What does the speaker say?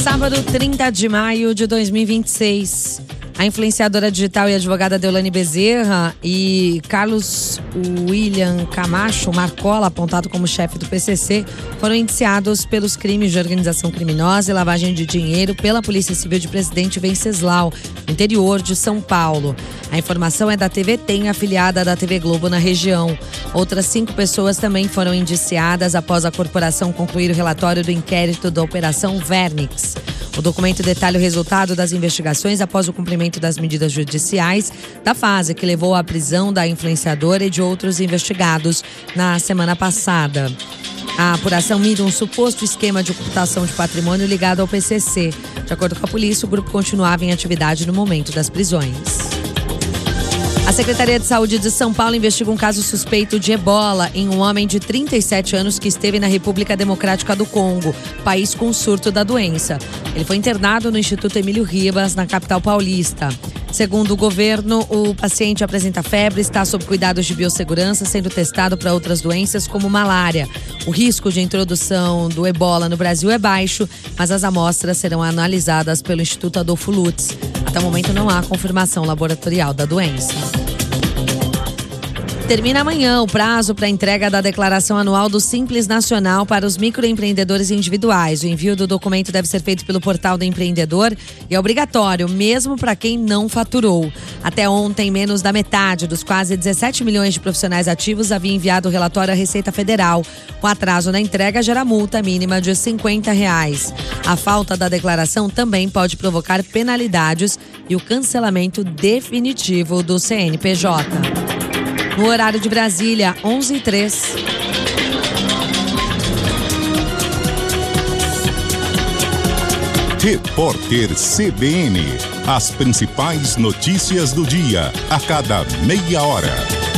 Sábado, 30 de maio de 2026. A influenciadora digital e advogada Deolane Bezerra e Carlos William Camacho Marcola, apontado como chefe do PCC, foram indiciados pelos crimes de organização criminosa e lavagem de dinheiro pela Polícia Civil de Presidente Venceslau, no interior de São Paulo. A informação é da TV Tem, afiliada da TV Globo na região. Outras 5 pessoas também foram indiciadas após a corporação concluir o relatório do inquérito da Operação Vernix. O documento detalha o resultado das investigações após o cumprimento das medidas judiciais da fase que levou à prisão da influenciadora e de outros investigados na semana passada. A apuração mira um suposto esquema de ocultação de patrimônio ligado ao PCC. De acordo com a polícia, o grupo continuava em atividade no momento das prisões. A Secretaria de Saúde de São Paulo investiga um caso suspeito de ebola em um homem de 37 anos que esteve na República Democrática do Congo, país com surto da doença. Ele foi internado no Instituto Emílio Ribas, na capital paulista. Segundo o governo, o paciente apresenta febre, está sob cuidados de biossegurança, sendo testado para outras doenças como malária. O risco de introdução do ebola no Brasil é baixo, mas as amostras serão analisadas pelo Instituto Adolfo Lutz. Até o momento não há confirmação laboratorial da doença. Termina amanhã o prazo para a entrega da declaração anual do Simples Nacional para os microempreendedores individuais. O envio do documento deve ser feito pelo portal do empreendedor e é obrigatório, mesmo para quem não faturou. Até ontem, menos da metade dos quase 17 milhões de profissionais ativos havia enviado o relatório à Receita Federal. O atraso na entrega gera multa mínima de R$50. A falta da declaração também pode provocar penalidades e o cancelamento definitivo do CNPJ. No horário de Brasília, 11h03. Repórter CBN. As principais notícias do dia, a cada meia hora.